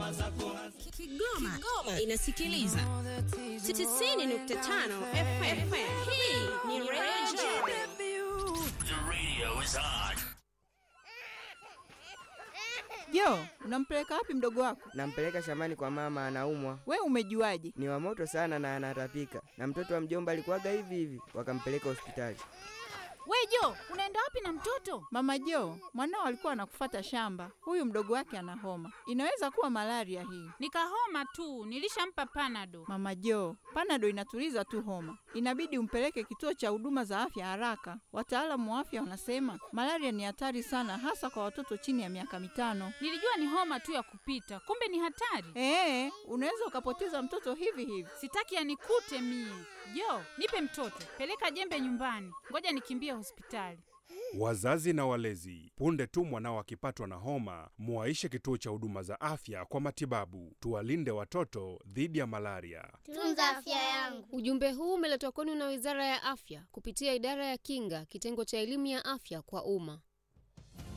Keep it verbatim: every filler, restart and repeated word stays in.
Kigoma, Kigoma inasikiliza tisini nukta tano F M. Hii ni Radio. The radio is on. Jo, unampeleka wapi mdogo wako? Nampeleka shambani kwa mama, anaumwa. Wewe umejuaje? Ni wa moto sana na anatapika. Na mtoto wa mjomba alikuwaga hivi hivi, wakampeleka hospitali. Wewe Jo, unaenda wapi na mtoto? Mama Jo, mwanao alikuwa anakufuata shamba. Huyu mdogo wake ana homa. Inaweza kuwa malaria hii. Nikahoma tu, nilishampa Panado. Mama Jo, Panado inatuliza tu homa. Inabidi umpeleke kituo cha huduma za afya haraka. Wataalamu wa afya wanasema malaria ni hatari sana, hasa kwa watoto chini ya miaka mitano. Nilijua ni homa tu ya kupita, kumbe ni hatari. Eh, unaweza ukapoteza mtoto hivi hivi. Sitaki anikute mie. Jo, nipe mtoto. Peleka jembe nyumbani. Ngoja nikimbie hospitali. Wazazi na walezi, punde tu mwanao akipatwa na homa, muwaishe kituo cha huduma za afya kwa matibabu. Tuwalinde watoto dhidi ya malaria. Tunza afya yangu. Ujumbe huu umeletwa kwenu na Wizara ya Afya kupitia Idara ya Kinga, kitengo cha elimu ya afya kwa umma.